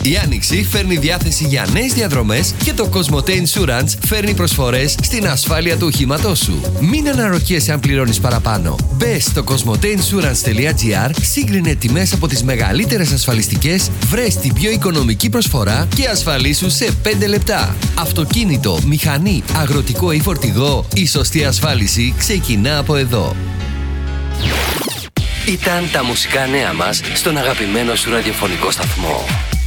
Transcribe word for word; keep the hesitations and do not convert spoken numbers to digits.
Η Άνοιξη φέρνει διάθεση για νέες διαδρομές και το Cosmote Insurance φέρνει προσφορές στην ασφάλεια του οχήματός σου. Μην αναρωτιέσαι αν πληρώνεις παραπάνω. Μπες στο cosmoteinsurance.gr, σύγκρινε τιμές από τις μεγαλύτερες ασφαλιστικές, βρες την πιο οικονομική προσφορά και ασφαλίσου σε πέντε λεπτά. Αυτοκίνητο, μηχανή, αγροτικό ή φορτηγό, η σωστή ασφάλιση ξεκινά από εδώ. Ήταν τα μουσικά νέα μας στον αγαπημένο σου ραδιοφωνικό σταθμό.